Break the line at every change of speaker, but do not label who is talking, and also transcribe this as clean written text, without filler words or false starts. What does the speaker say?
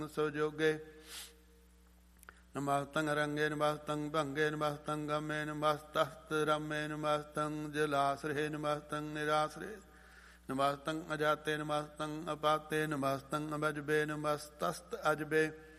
ਸੁਜੋਗੇ। ਨਮਸਤੰ ਰੰਗੇ ਨਮਸਤੰ ਭੰਗੇ ਨਮਸਤੰ ਗਮੇ ਨਮਸਤਸਤ ਰਮੇ ਨਮਸਤੰ ਜਲਾਸਰੇ ਨਮਸਤੰ ਨਿਰਾਸਰੇ ਨਮਸਤੰ ਅਜਾਤੇ ਨਮਸਤੰ ਅਪਾਤੇ ਨਮਸਤੰ ਅਬਜਬੇ ਨਮਸਤਸਤ ਅਜਬੇ